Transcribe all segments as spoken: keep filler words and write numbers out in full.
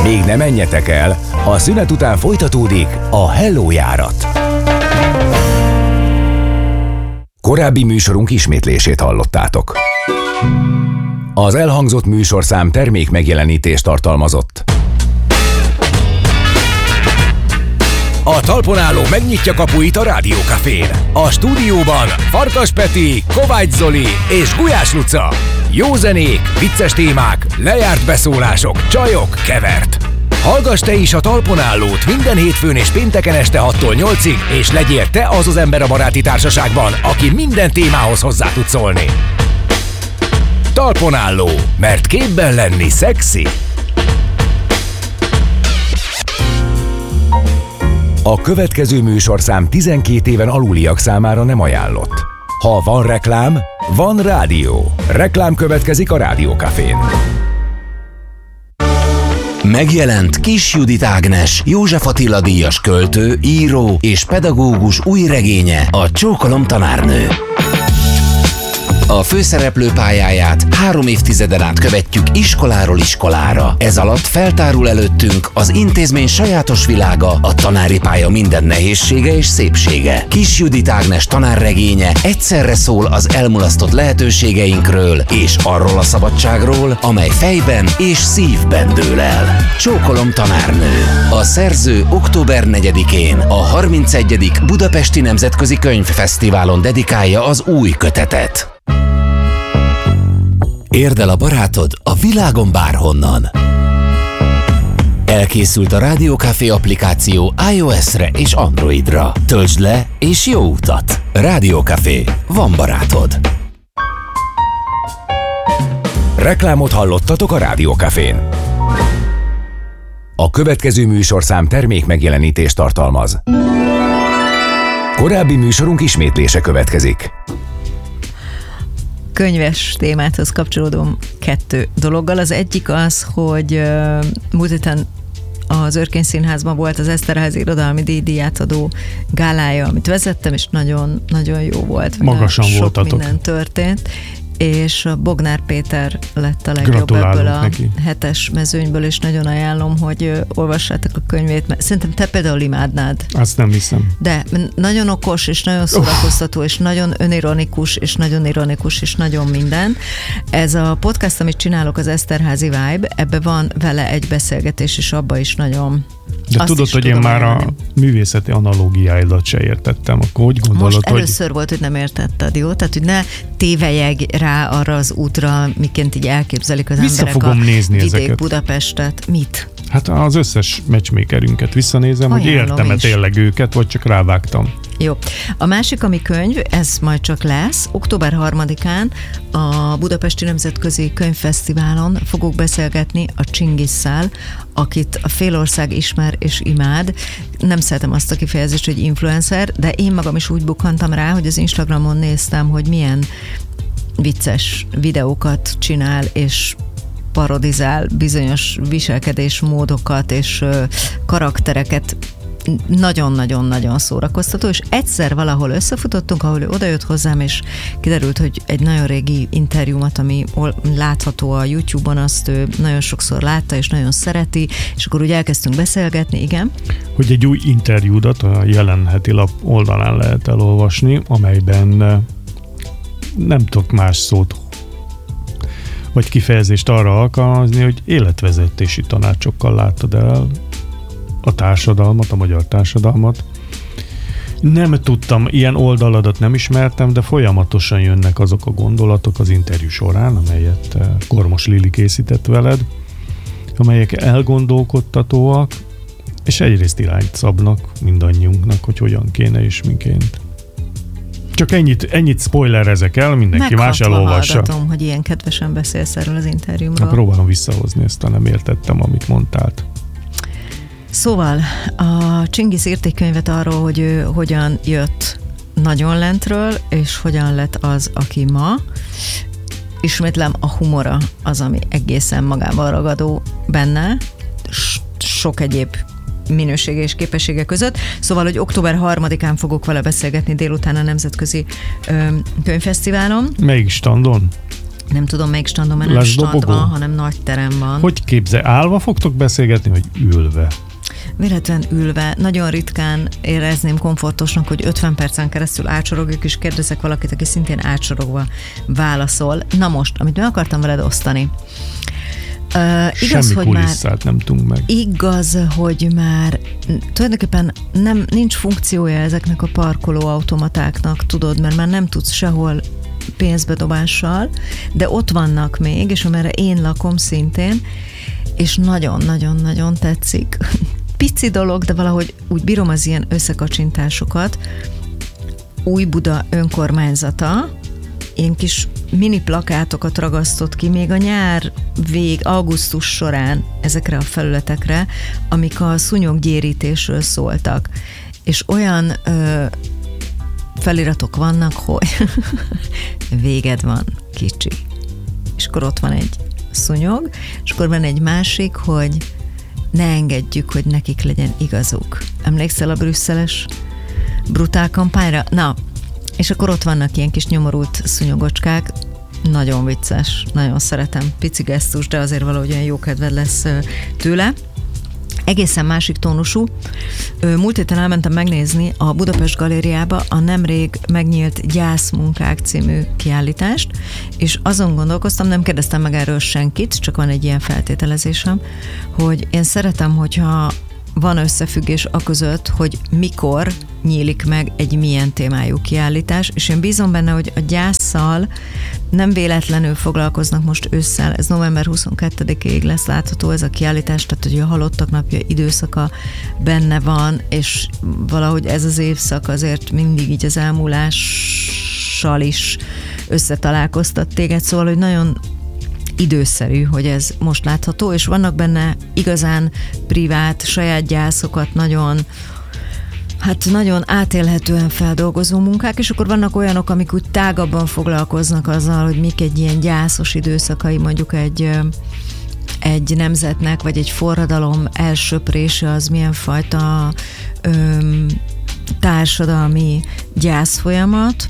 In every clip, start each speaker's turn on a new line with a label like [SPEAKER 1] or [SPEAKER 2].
[SPEAKER 1] Még ne menjetek el, a szünet után folytatódik a Hello járat. Korábbi műsorunk ismétlését hallottátok. Az elhangzott műsorszám termék megjelenítést tartalmazott. A talpon álló megnyitja kapuit a Rádió Cafén. A stúdióban Farkas Peti, Kovács Zoli és Gulyás Luca. Jó zenék, vicces témák, lejárt beszólások, csajok, kevert. Hallgass te is a talpon állót minden hétfőn és pénteken este hattól nyolcig, és legyél te az az ember a baráti társaságban, aki minden témához hozzá tud szólni. Talpon álló, mert képben lenni szexi. A következő műsorszám tizenkét éven aluliak számára nem ajánlott. Ha van reklám, van rádió. Reklám következik a Rádió Cafén.
[SPEAKER 2] Megjelent Kiss Judit Ágnes, József Attila díjas költő, író és pedagógus új regénye, a Csókolom tanárnő. A főszereplő pályáját három évtizeden át követjük iskoláról iskolára. Ez alatt feltárul előttünk az intézmény sajátos világa, a tanári pálya minden nehézsége és szépsége. Kiss Judit Ágnes tanárregénye egyszerre szól az elmulasztott lehetőségeinkről és arról a szabadságról, amely fejben és szívben dől el. Csókolom tanárnő. A szerző október negyedikén a harmincegyedik Budapesti Nemzetközi Könyvfesztiválon dedikálja az új kötetet. Érd el a barátod a világon bárhonnan. Elkészült a Rádió Café applikáció iOS-re és Androidra. Töltsd le és jó utat! Rádió Café. Van barátod.
[SPEAKER 1] Reklámot hallottatok a Rádió Cafén. A következő műsorszám termék megjelenítést tartalmaz. Korábbi műsorunk ismétlése következik.
[SPEAKER 3] Könyves témához kapcsolódom kettő dologgal. Az egyik az, hogy uh, múlt héten az Örkény Színházban volt az Eszterházy Irodalmi Díj díjátadó gálája, amit vezettem, és nagyon, nagyon jó volt.
[SPEAKER 4] Magasan
[SPEAKER 3] sok
[SPEAKER 4] voltatok.
[SPEAKER 3] Minden történt, és Bognár Péter lett a legjobb
[SPEAKER 4] Gratulálunk
[SPEAKER 3] ebből a
[SPEAKER 4] neki.
[SPEAKER 3] hetes mezőnyből, és nagyon ajánlom, hogy olvassátok a könyvét, mert szerintem te például imádnád.
[SPEAKER 4] Azt nem hiszem.
[SPEAKER 3] De nagyon okos, és nagyon szórakoztató, és nagyon önironikus, és nagyon ironikus, és nagyon minden. Ez a podcast, amit csinálok, az Eszterházy Vibe, ebbe van vele egy beszélgetés, és abba is nagyon...
[SPEAKER 4] De
[SPEAKER 3] Azt
[SPEAKER 4] tudod, hogy én már a művészeti analógiáidat se értettem, akkor hogy gondolod,
[SPEAKER 3] Most
[SPEAKER 4] hogy...
[SPEAKER 3] először volt, hogy nem értetted, jó? Tehát, hogy ne tévejeg rá arra az útra, miként így elképzelik az
[SPEAKER 4] Vissza
[SPEAKER 3] emberek
[SPEAKER 4] fogom
[SPEAKER 3] a
[SPEAKER 4] nézni
[SPEAKER 3] vidék
[SPEAKER 4] ezeket.
[SPEAKER 3] Budapestet. Mit?
[SPEAKER 4] Hát az összes matchmakerünket visszanézem,
[SPEAKER 3] Ajánlom
[SPEAKER 4] hogy értem-e
[SPEAKER 3] is.
[SPEAKER 4] tényleg őket, vagy csak rávágtam.
[SPEAKER 3] Jó. A másik, ami könyv, ez majd csak lesz, október harmadikán a Budapesti Nemzetközi Könyvfesztiválon fogok beszélgetni a Csingisszal, akit a félország ismer és imád. Nem szeretem azt a kifejezést, hogy influencer, de én magam is úgy bukkantam rá, hogy az Instagramon néztem, hogy milyen vicces videókat csinál, és parodizál bizonyos viselkedésmódokat és ö, karaktereket. Nagyon-nagyon-nagyon szórakoztató, és egyszer valahol összefutottunk, ahol ő odajött hozzám, és kiderült, hogy egy nagyon régi interjúmat, ami látható a YouTube-on, azt ő nagyon sokszor látta, és nagyon szereti, és akkor úgy elkezdtünk beszélgetni, igen.
[SPEAKER 4] Hogy egy új interjúdat a Jelen heti lap oldalán lehet elolvasni, amelyben nem tudok más szót vagy kifejezést arra alkalmazni, hogy életvezetési tanácsokkal láttad el a társadalmat, a magyar társadalmat. Nem tudtam, ilyen oldaladat nem ismertem, de folyamatosan jönnek azok a gondolatok az interjú során, amelyet Kormos Lili készített veled, amelyek elgondolkodtatóak, és egyrészt irányt szabnak mindannyiunknak, hogy hogyan kéne és miként. Csak ennyit, ennyit spoilerezek el, mindenki más elolvassa.
[SPEAKER 3] Meghallgatom, hogy ilyen kedvesen beszélsz erről az interjúmról.
[SPEAKER 4] Na, próbálom visszahozni ezt, ha nem értettem, amit mondtál.
[SPEAKER 3] Szóval a Csingisz írt egy könyvet arról, hogy ő hogyan jött nagyon lentről, és hogyan lett az, aki ma. Ismétlem, a humora az, ami egészen magával ragadó benne, sok egyéb minősége és képessége között. Szóval, hogy október harmadikán fogok vele beszélgetni délután a Nemzetközi ö, Könyvfesztiválon.
[SPEAKER 4] Melyik standon?
[SPEAKER 3] Nem tudom, melyik standon, mert nem stand van, hanem nagy terem van.
[SPEAKER 4] Hogy képzel, állva fogtok beszélgetni, vagy ülve?
[SPEAKER 3] Véletlen ülve. Nagyon ritkán érezném komfortosnak, hogy ötven percen keresztül átsorogjuk, és kérdezek valakit, aki szintén átsorogva válaszol. Na most, amit meg akartam veled osztani. Uh, igaz,
[SPEAKER 4] Semmi
[SPEAKER 3] hogy
[SPEAKER 4] kulisszát nem tudunk meg.
[SPEAKER 3] Igaz, hogy már tulajdonképpen nem, nincs funkciója ezeknek a parkolóautomatáknak, tudod, mert már nem tudsz sehol pénzbedobással, de ott vannak még, és amerre én lakom szintén, és nagyon-nagyon-nagyon tetszik. Pici dolog, de valahogy úgy bírom az ilyen összekacsintásokat. Újbuda önkormányzata ilyen kis mini plakátokat ragasztott ki még a nyár vég, augusztus során ezekre a felületekre, amik a szúnyoggyérítésről szóltak. És olyan ö, feliratok vannak, hogy véged van, kicsi. És akkor ott van egy szúnyog, és akkor van egy másik, hogy ne engedjük, hogy nekik legyen igazuk. Emlékszel a brüsszeles brutál kampányra? Na, és akkor ott vannak ilyen kis nyomorult szúnyogocskák, nagyon vicces, nagyon szeretem, pici gesztus, de azért valahogy olyan jó kedved lesz tőle. Egészen másik tónusú. Múlt héten elmentem megnézni a Budapest Galériába a nemrég megnyílt Gyászmunkák című kiállítást, és azon gondolkoztam, nem kérdeztem meg erről senkit, csak van egy ilyen feltételezésem, hogy én szeretem, hogyha van összefüggés aközött, hogy mikor nyílik meg egy milyen témájú kiállítás, és én bízom benne, hogy a gyásszal nem véletlenül foglalkoznak most ősszel. Ez november huszonkettedikéig lesz látható ez a kiállítás, tehát hogy a halottak napja időszaka benne van, és valahogy ez az évszak azért mindig így az elmúlással is összetalálkoztat téged, szóval, hogy nagyon időszerű, hogy ez most látható, és vannak benne igazán privát, saját gyászokat nagyon, hát nagyon átélhetően feldolgozó munkák, és akkor vannak olyanok, amik úgy tágabban foglalkoznak azzal, hogy mik egy ilyen gyászos időszakai, mondjuk egy, egy nemzetnek, vagy egy forradalom elsöprése, az milyen fajta öm, társadalmi gyászfolyamat.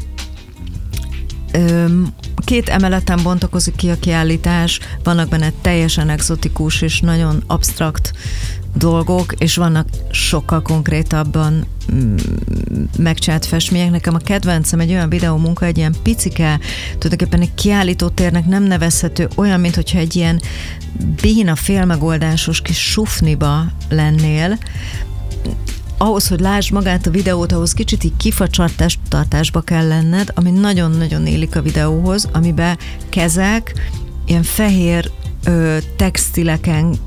[SPEAKER 3] Öm, Két emeleten bontakozik ki a kiállítás, vannak benne teljesen egzotikus és nagyon absztrakt dolgok, és vannak sokkal konkrétabban megcsinált festmények. Nekem a kedvencem egy olyan videómunka, egy ilyen picike, tulajdonképpen egy kiállítótérnek nem nevezhető, olyan, mint hogyha egy ilyen béna félmegoldásos kis sufniba lennél. Ahhoz, hogy lásd magát a videót, ahhoz kicsit így kifacsartás tartásba kell lenned, ami nagyon-nagyon élik a videóhoz, amiben kezek ilyen fehér ö, textileken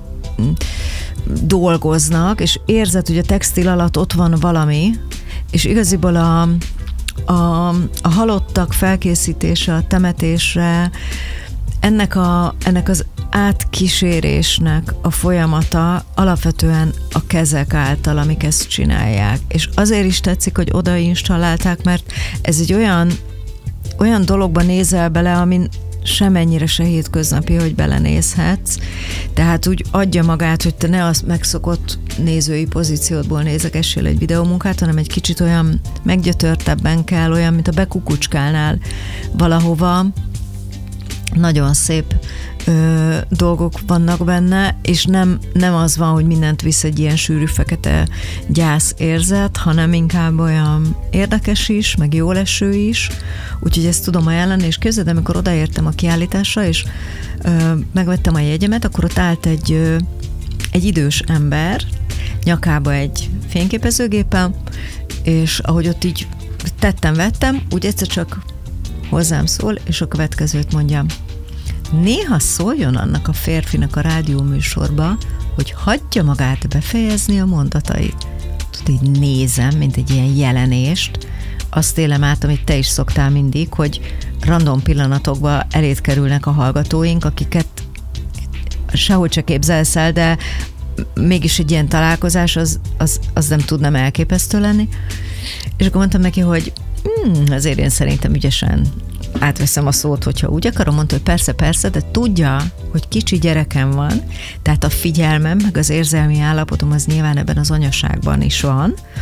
[SPEAKER 3] dolgoznak, és érzed, hogy a textil alatt ott van valami, és igaziból a, a, a halottak felkészítése, a temetésre, ennek, a, ennek az átkísérésnek a folyamata alapvetően a kezek által, amik ezt csinálják. És azért is tetszik, hogy oda installálták, mert ez egy olyan, olyan dologba nézel bele, amin semennyire se hétköznapi, hogy belenézhetsz. Tehát úgy adja magát, hogy te ne az megszokott nézői pozíciódból nézegessél egy videómunkát, hanem egy kicsit olyan meggyötörtebben kell, olyan, mint a bekukucskálnál valahova. Nagyon szép ö, dolgok vannak benne, és nem, nem az van, hogy mindent visz egy ilyen sűrű fekete gyász érzet, hanem inkább olyan érdekes is, meg jóleső is, úgyhogy ezt tudom ajánlani, és képzeld, amikor odaértem a kiállításra, és ö, megvettem a jegyemet, akkor ott állt egy, ö, egy idős ember, nyakába egy fényképezőgéppel, és ahogy ott így tettem-vettem, úgy egyszer csak hozzám szól, és a következőt mondjam. Néha szóljon annak a férfinak a rádióműsorba, hogy hagyja magát befejezni a mondatait. Tudod, így nézem, mint egy ilyen jelenést, azt élem át, amit te is szoktál mindig, hogy random pillanatokban eléd kerülnek a hallgatóink, akiket sehogy se képzelsz el, de mégis egy ilyen találkozás, az, az, az nem tud nem elképesztő lenni. És akkor mondtam neki, hogy hmm, azért én szerintem ügyesen átveszem a szót, hogyha úgy akarom, mondta, hogy persze, persze, de tudja, hogy kicsi gyerekem van, tehát a figyelmem, meg az érzelmi állapotom az nyilván ebben az anyaságban is van,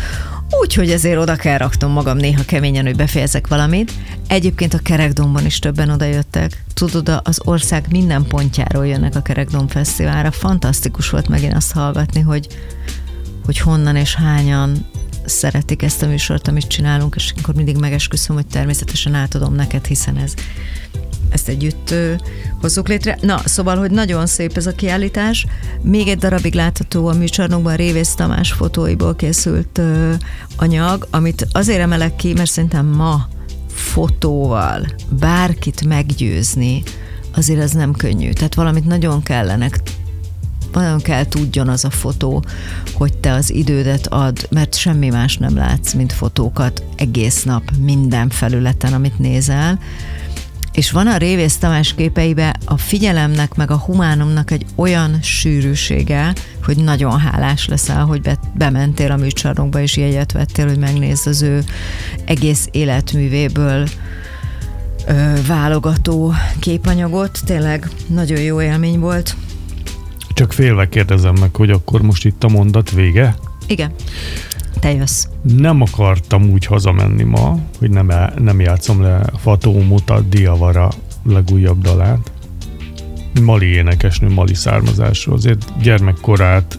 [SPEAKER 3] Úgyhogy ezért oda kell raknom magam néha keményen, hogy befejezek valamit. Egyébként a Kerekdombon is többen oda jöttek. Tudod, az ország minden pontjáról jönnek a Kerekdomb Fesztiválra. Fantasztikus volt megint azt hallgatni, hogy, hogy honnan és hányan szeretik ezt a műsort, amit csinálunk, és akkor mindig megesküszöm, hogy természetesen átadom neked, hiszen ez, ezt együtt ö, hozzuk létre. Na, szóval, hogy nagyon szép ez a kiállítás. Még egy darabig látható a műcsarnokban Révész Tamás fotóiból készült ö, anyag, amit azért emelek ki, mert szerintem ma fotóval bárkit meggyőzni, azért ez nem könnyű. Tehát valamit nagyon kellenek, nagyon kell tudjon az a fotó, hogy te az idődet ad, mert semmi más nem látsz, mint fotókat egész nap, minden felületen, amit nézel. És van a Révész Tamás képeibe a figyelemnek, meg a humánumnak egy olyan sűrűsége, hogy nagyon hálás leszel, hogy be, bementél a műcsarnokba, és jegyet vettél, hogy megnézd az ő egész életművéből ö, válogató képanyagot. Tényleg nagyon jó élmény volt.
[SPEAKER 4] Csak félve kérdezem meg, hogy akkor most itt a mondat vége?
[SPEAKER 3] Igen. Te jössz.
[SPEAKER 4] Nem akartam úgy hazamenni ma, hogy nem, nem játszom le Fató Muta Diawara legújabb dalát. Mali énekesnő, mali származású. Azért gyermekkorát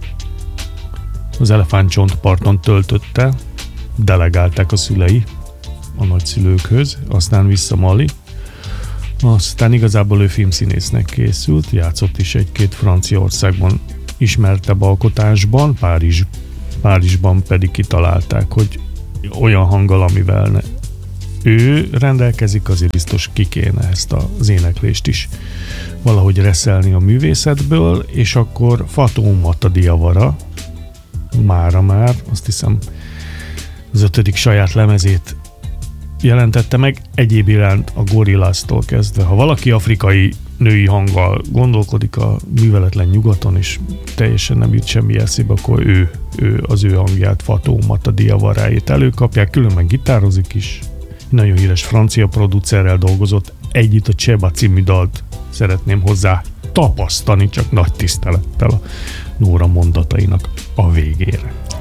[SPEAKER 4] az Elefántcsontparton töltötte, delegálták a szülei a nagyszülőkhöz, aztán vissza Mali. Aztán igazából ő filmszínésznek készült, játszott is egy-két Franciaországban ismertebb alkotásban, Párizs, Párizsban pedig kitalálták, hogy olyan hanggal, amivel ne, ő rendelkezik, azért biztos ki kéne ezt az éneklést is valahogy reszelni a művészetből, és akkor Fató Muta Diawara mára már, azt hiszem az ötödik saját lemezét jelentette meg, egyéb iránt a Gorillaztól kezdve. Ha valaki afrikai női hanggal gondolkodik a műveletlen nyugaton, és teljesen nem jut semmi eszébe, akkor ő, ő az ő hangját, Fató Muta Diawaráit előkapják, különben gitározik is. Nagyon híres francia producerrel dolgozott, együtt a Cseba című dalt szeretném hozzá tapasztani, csak nagy tisztelettel a Nóra mondatainak a végére.